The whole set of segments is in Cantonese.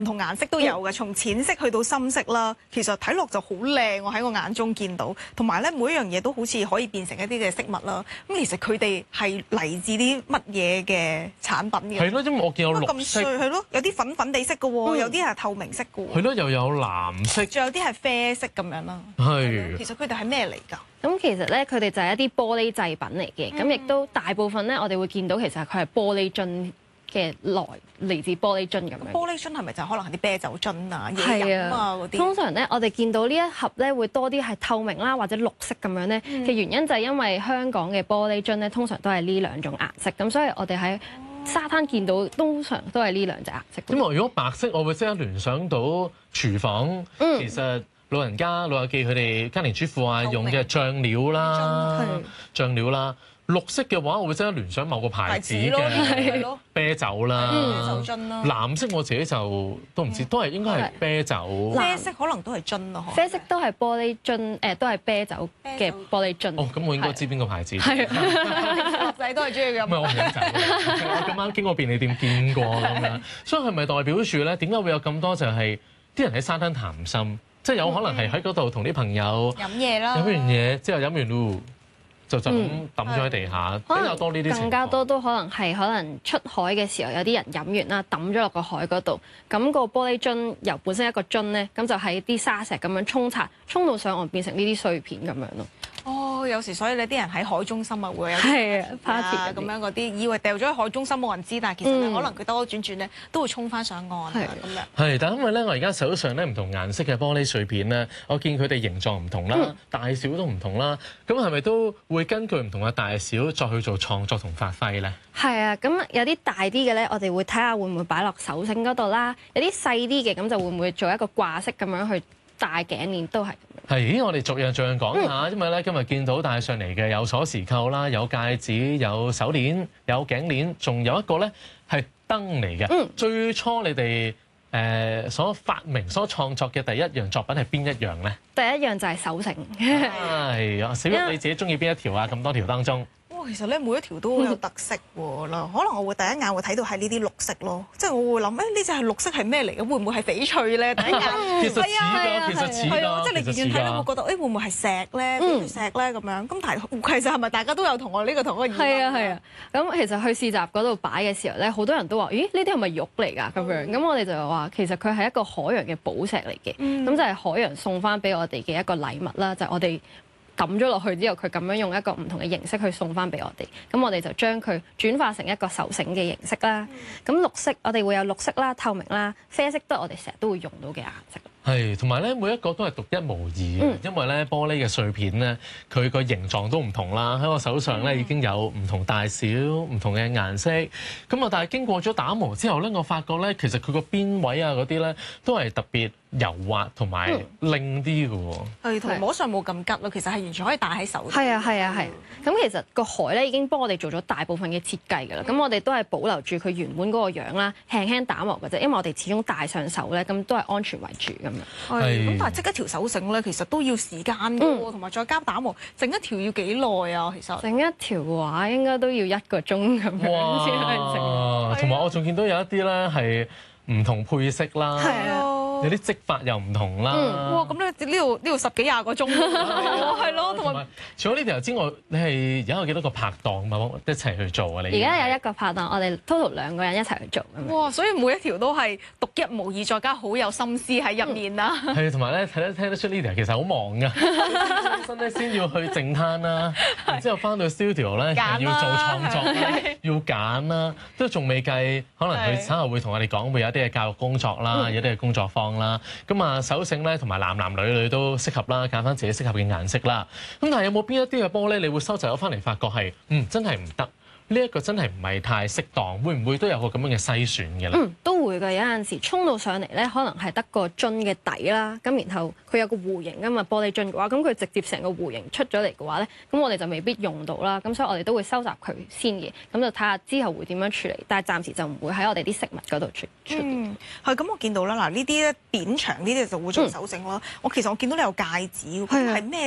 唔同顏色都有嘅，從淺色去到深色啦，其實睇落就好靚，我喺我眼中見到，同埋咧每一樣嘢都好似可以變成一啲嘅飾物啦。咁其實佢哋係嚟自啲乜嘢嘅產品嘅？ 係咯，因為我見有綠咁色， 碎係咯，有啲粉粉地色嘅喎，有啲係透明色嘅喎， 係咯，又有藍色， 仲有啲係啡色咁樣啦。 係。 其實佢哋係咩嚟㗎？ 咁其實咧，佢哋就係一啲玻璃製品嚟嘅，咁亦都大部分咧，我哋會見到其實佢係玻璃樽嘅嚟自玻璃樽咁樣。 玻璃樽係咪就可能係啲啤酒樽啊、嘢飲啊嗰啲？ 通常咧，我哋見到呢一盒咧會多啲係透明啦，或者綠色咁樣咧嘅原因就係因為香港嘅玻璃樽咧通常都係呢兩種顏色，咁所以我哋喺沙灘見到通常都係呢兩隻顏色。 咁如果白色，我會即刻聯想到廚房，其實老人家、老友記佢哋家庭主婦啊用嘅醬料啦，醬料啦。綠色嘅話，我會即刻聯想某個牌子嘅啤酒啦， 啤酒樽啦。 藍色我自己就都唔知，都係應該係啤酒。 啡色可能都係樽咯， 啡色都係玻璃樽，都係啤酒嘅玻璃樽。 哦，咁我應該知邊個牌子。 係細仔都係中意咁。 唔係我唔飲酒，我咁啱經過便利店見過咁樣，所以係咪代表住咧？點解會有咁多就係啲人喺沙灘談心，即係有可能係喺嗰度同啲朋友飲嘢啦， 飲完嘢之後飲完嚕。就咁抌咗喺地下，比較多呢啲情況。 更加多都可能出海嘅時候，有啲人飲完啦，抌咗落個海嗰度，咁個玻璃樽由本身一個樽咧，咁就喺啲沙石咁樣沖刷，沖到上岸變成呢啲碎片咁樣咯。 哦，有時所以你啲人喺海中心啊會有啲 party 咁樣嗰啲，以為掉咗喺海中心冇人知，但係其實咧可能佢兜轉轉咧都會衝翻上岸啊咁樣。 係，但係因為咧，我而家手上咧唔同顏色嘅玻璃碎片咧，我見佢哋形狀唔同啦，大小都唔同啦，咁係咪都會根據唔同嘅大小再去做創作同發揮咧？ 係啊，咁有啲大啲嘅咧，我哋會睇下會唔會擺落手繩嗰度啦；有啲細啲嘅咁就會唔會做一個掛飾咁樣去戴頸鏈都係。 係，我哋逐樣講下，因為咧今日見到帶上嚟嘅有鎖匙扣啦，有戒指，有手鏈，有頸鏈，仲有一個咧係燈嚟嘅。最初你哋所發明、所創作嘅第一樣作品係邊一樣咧？ 第一樣就係手繩。 係啊，小玉你自己中意邊一條啊？咁多條當中。 其實咧每一條都好有特色喎啦，可能我會第一眼會睇到係呢啲綠色咯，即係我會諗呢隻係綠色係咩嚟嘅？會唔會係翡翠咧？第一眼其實似㗎，其實似㗎， 即係你遠遠睇咧會覺得會唔會係石咧？翡翠石咧咁樣。咁但係其實係咪大家都有同我呢個同一個疑問？ 係啊。咁其實去市集嗰度擺嘅時候咧，好多人都話：咦，呢啲係咪玉嚟㗎？咁樣。咁我哋就話其實佢係一個海洋嘅寶石嚟嘅，咁就係海洋送翻俾我哋嘅一個禮物啦，就係我哋抌咗落去之後，佢咁樣用一個唔同嘅形式去送翻俾我哋，咁我哋就將佢轉化成一個手繩嘅形式啦。咁綠色我哋會有綠色啦、透明啦、啡色都係我哋成日都會用到嘅顏色。 係，同埋咧每一個都係獨一無二嘅，因為咧玻璃嘅碎片咧，佢個形狀都唔同啦。喺我手上咧已經有唔同大小、唔同嘅顏色。咁啊，但係經過咗打磨之後咧，我發覺咧其實佢個邊位啊嗰啲咧都係特別柔滑同埋靚啲嘅喎。 係，同埋摸上冇咁吉咯。其實係完全可以戴喺手。 係啊。咁其實個海咧已經幫我哋做咗大部分嘅設計㗎啦。咁我哋都係保留住佢原本嗰個樣啦，輕輕打磨嘅啫。因為我哋始終戴上手咧，咁都係安全為主咁樣。 咁但係即一條手繩咧，其實都要時間嘅喎，同埋再加打磨，整一條要幾耐啊？其實整一條嘅話，應該都要1個鐘咁樣先可以整。 同埋我仲見到有一啲咧係唔同配色啦。有啲織法又唔同啦。 哇！咁呢度10幾20個鐘係咯，同埋除咗呢條之外，你係而家有幾多個拍檔一齊去做啊？你而家有一個拍檔，我哋 total 2個人一齊去做咁樣。 哇！所以每一條都係獨一無二，再加好有心思喺入面啦。 係，同埋咧聽得出呢條其實好忙㗎，本身咧先要去淨灘啦，然之後翻到 studio 咧要做創作啦，要揀啦，都仲未計，可能佢稍後會同我哋講會有一啲嘅教育工作啦，有啲嘅工作坊啦。咁啊手繩咧同埋男女都適合啦，揀翻自己適合嘅顏色啦。咁但係有冇邊一啲嘅玻璃你會收集咗翻嚟，發覺係真係唔得？呢一個真係唔係太適當，會唔會都有個咁樣嘅篩選嘅咧？ 都會嘅。有陣時沖到上嚟咧，可能係得個樽嘅底啦，咁然後佢有個弧形㗎嘛，玻璃樽嘅話，咁佢直接成個弧形出咗嚟嘅話咧，咁我哋就未必用到啦。咁所以我哋都會收集佢先嘅，咁就睇下之後會點樣處理。但係暫時就唔會喺我哋啲飾物嗰度出。 係咁，我見到啦，嗱呢啲咧扁長呢啲就會做手繩啦。其實我見到你有戒指，係咩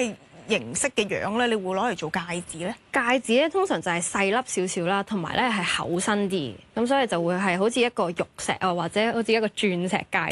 形式嘅樣咧，你會攞嚟做戒指咧？ 戒指咧通常就係細粒少少啦，同埋咧係厚身啲，咁所以就會係好似一個玉石啊，或者好似一個鑽石戒